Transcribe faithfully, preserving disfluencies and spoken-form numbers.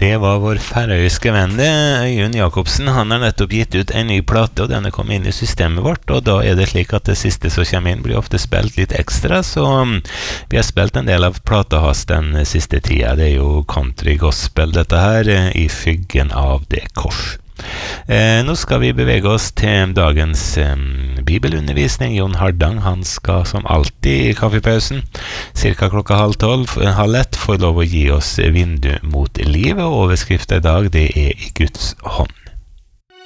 Det var vår færøyske venn, det, Øyunn Jakobsen. Han har nettopp gitt ut en ny plate, og denne kom inn i systemet vårt, og da er det slik at det siste som kommer inn blir ofte spilt litt ekstra, så vi har spilt en del av plata hans den siste tida. Det er jo country gospel, dette her, i fyggen av det kors. Eh, nå skal vi bevege oss til dagens eh, bibelundervisning. Jon Hardang, han skal som alltid i kaffepausen cirka klokka halv tolv, halv ett, få lov å gi oss vindu mot livet, og overskriften i dag det er i Guds hånd.